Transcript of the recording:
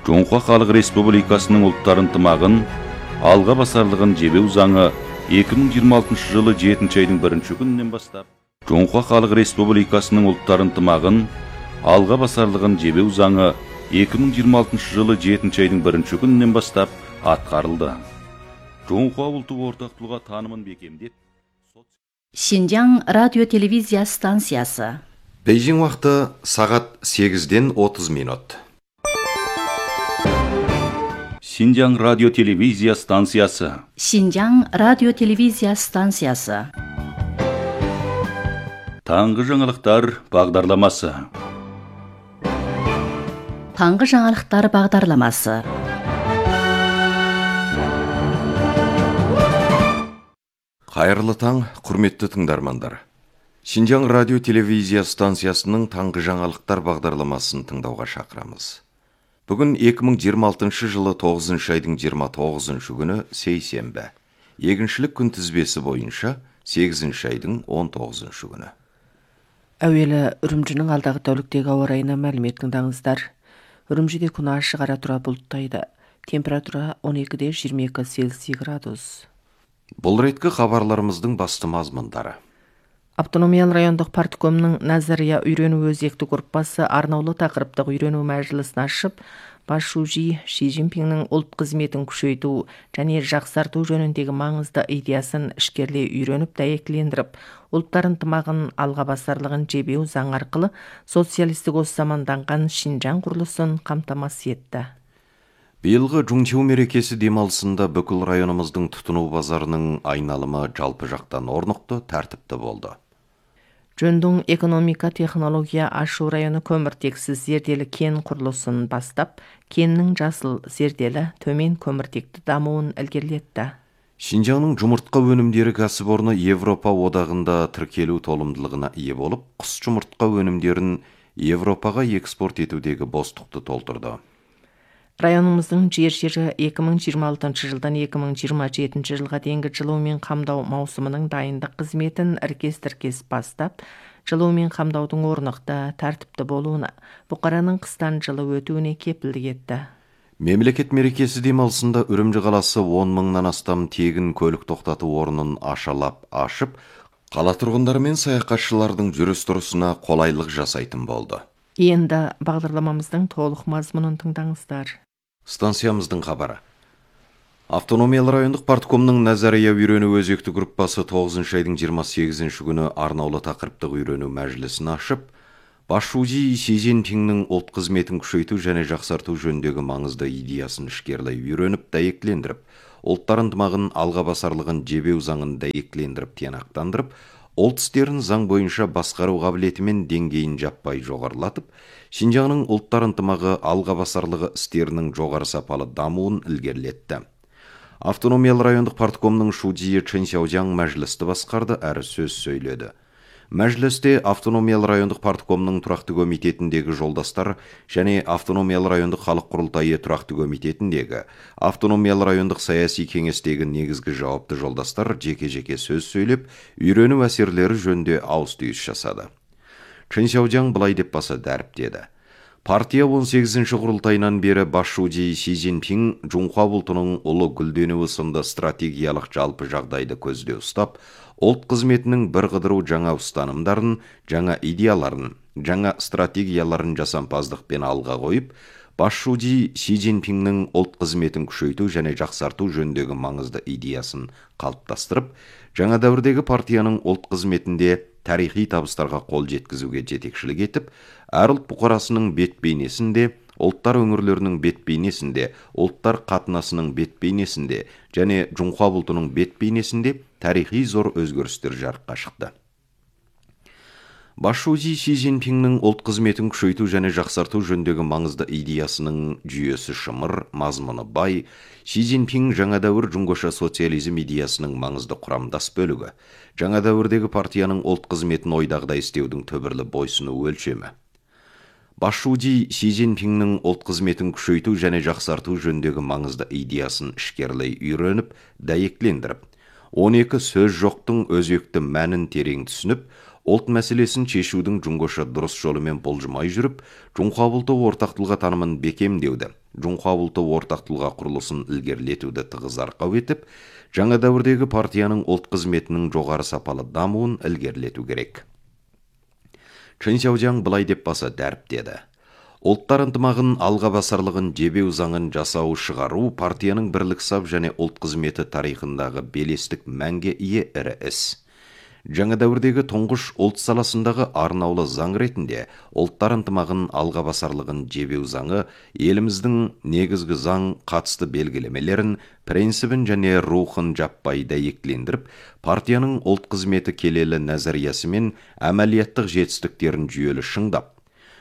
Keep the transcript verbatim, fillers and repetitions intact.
Жоңқа Халық Республикасының ұлттар ынтымағын, алға басарлығын жебеу заңы екі мың жиырма алтыншы жылы жетінші айдың бірінші күнінен бастап Жоңқа Халық Республикасының ұлттар ынтымағын, алға басарлығын жебеу заңы екі мың жиырма алтыншы жылы жетінші айдың бірінші күнінен бастап атқарылды. Жоңқа ұлты ортақтылығы танымын бекемдеп, Шинжаң радио-телевизия станциясы. Бейжің уақыты сағат сегізден отыз минут. Шинжаң радио-телевизия станциясы. Шинжаң радио-телевизия станциясы. Таңғы жаңалықтар бағдарламасы. Таңғы жаңалықтар бағдарламасы. Қайырлы таң, құрметті тыңдармандар. Шинжаң радио-телевизия станциясының таңғы жаңалықтар бағдарламасын тыңдауға шақырамыз. Бүгін екі мың жиырма алтыншы жылы тоғызыншы айдың жиырма тоғызыншы күні сейсенбі. Егіншілік күнтізбесі бойынша сегізінші айдың он тоғызыншы күні. Әуелі Үрімжінің алдағы тәуліктегі ауа райына мәлімет тыңдаңыздар. Үрімжіде күн ашық, ара тұра бұлттайды. Температура он екіде жиырма екі Цельсий градус. Бұл реткі хабарларымыздың басты мазмұндары. Автономиялы райондық парткомның Назария үйрену өзекті группасы арнаулы тақырыптық үйрену мәжілісін ашып, Басшужи Ши Цзиньпиннің ұлт қызметін күшейту және жақсарту жөніндегі маңызды идеясын ішкерлей үйреніп дәйектілендіріп, ұлттар ынтымағын, алға басарлығын жебеу заң арқылы социалистік осы заманданған Шинжаң құрылысын қамтамасыз етті. Биылғы Жунчжоу мерекесі демалысында бүкіл районымыздың тұтыну базарының айналымы жалпы жақтан орнықты, тәртіпті болды. Жөндің экономика технология ашу районы көміртексіз зерделі кен құрылысын бастап, кеннің жасыл зерделі төмен көміртекті дамуын ілгерілетті. Шинжаңның жұмыртқа өнімдері кәсіпорны Европа одағында тіркелу толымдылығына ие болып, құс жұмыртқа өнімдерін Европаға экспорт етудегі бостықты толтырды. Районымыздың жер-жері екі мың жиырма алтыншы жылдан екі мың жиырма жетінші жылға дейінгі жылумен қамдау маусымының дайындық қызметін іркес-тіркес бастап, жылумен қамдаудың орнықты, тәртіпті болуына, бұқараның қыстан жылы өтуіне кепілдік етті. Мемлекет мерекесі демалысында Үрімжі қаласы он мыңнан астам тегін көлік тоқтату орнын ашалап ашып, қала тұрғындары мен саяхатшылардың жүріс-тұрысына қолайлық жасайтын болды. Енді бағдарламамыздың толық мазмұнын тыңдаңыздар. Станциямыздың хабары. Автономиялы райондық парткомның Назария үйрену өзекті группасы тоғызыншы айдың жиырма сегізінші күні арнаулы тақырыптық үйрену мәжілісін ашып, Басшужи Ши Цзиньпиннің ұлт қызметін күшейту және жақсарту жөніндегі маңызды идеясын ішкерлей үйреніп, дәйектілендіріп, ұлттар ынтымағын, алға басарлығын жебеу заңын дәйектілендіріп, тиянақтандырып, ұлт істерін заң бойынша басқару қабілеті мен деңгейін жаппай жоғарылатып, Шинжаңның ұлттар ынтымағы, алға басарлығы істерінің жоғары сапалы дамуын ілгерілетті. Автономиялы райондық парткомның Шудзие Чэнсяозяң мәжілісті басқарды, әрі сөз сөйледі. Мәжілісте автономиялы райондық парткомның тұрақты комитетіндегі жолдастар және автономиялы райондық халық құрылтайы тұрақты комитетіндегі, автономиялы райондық саяси кеңестегі негізгі жауапты жолдастар жеке-жеке сөз сөйлеп, үйрену әсерлері жөнінде ауыс-түйіс жасады. Чэнсяозяң былай деп баса дәріптеді. Партия он сегізінші құрылтайынан бері Басшужи Ши Цзиньпин Жоңқа ұлтының ұлы гүлденуі сынды стратегиялық жалпы жағдайды көзде ұстап, ұлт қызметінің бір қыдыру жаңа ұстанымдарын, жаңа идеяларын, жаңа стратегияларын жасампаздықпен алға қойып, Басшужи Ши Цзиньпиннің ұлт қызметін күшейту және жақсарту жөніндегі маңызды идеясын қалыптастырып, жаңа дәуірдегі партияның ұлт қызметінде тарихи табыстарға қол жеткізуге жетекшілік етіп, әр ұлт бұқарасының бет бейнесінде, ұлттар өңірлерінің бет бейнесінде, ұлттар қатынасының бет бейнесінде және Жоңқа ұлтының бет бейнесінде тарихи зор өзгерістер жарыққа шықты. Басшужи Ши Цзиньпиннің ұлт қызметін күшейту және жақсарту жөніндегі маңызды идеясының жүйесі шымыр, мазмұны бай, Ши Цзиньпин жаңа дәуір жұңғыша социализм идеясының маңызды құрамдас бөлігі, жаңа дәуірдегі партияның ұлт қызметін ойдағыдай істеудің төбірлі бойсыну өлшемі. Басшужи Ши Цзиньпиннің ұлт қызметін күшейту және жақсарту жөніндегі маңызды идеясын ішкерлей үйреніп, дәйектілендіріп, он екі сөз жоқтың өзекті мәнін терең түсініп, ұлт мәселесін шешудің жұңғышы дұрыс жолымен болжымай жүріп, Жоңқа ұлты ортақтылығы танымын бекемдеуді, Жоңқа ұлты ортақ тұлға құрылысын ілгерілетуді тығыз арқау етіп, жаңа дәуірдегі партияның ұлт қызметінің жоғары сапалы дамуын ілгерілету керек. Чын Сяожяң былай деп баса дәріптеді. Ұлттар ынтымағын алға басарлығын жебеу заңын жасау шығару партияның бірлік сап және ұлт қызметі тарихындағы белестік мәнге ие ірі іс. Жаңа дәуірдегі тұңғыш ұлт саласындағы арнаулы заң ретінде ұлттар ынтымағын алға басарлығын жебеу заңы еліміздің негізгі заң қатысты белгілемелерін, принцибін және рухын жаппай дәйектілендіріп, партияның ұлт қызметі келелі нәзариясы мен әмәлияттық жетістіктерін жүйелі шыңдап,